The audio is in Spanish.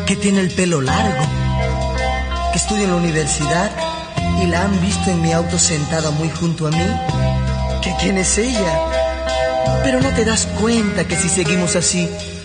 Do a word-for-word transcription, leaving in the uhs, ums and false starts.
que tiene el pelo largo, que estudia en la universidad y la han visto en mi auto sentada muy junto a mí. ¿Que quién es ella? Pero no te das cuenta que si seguimos así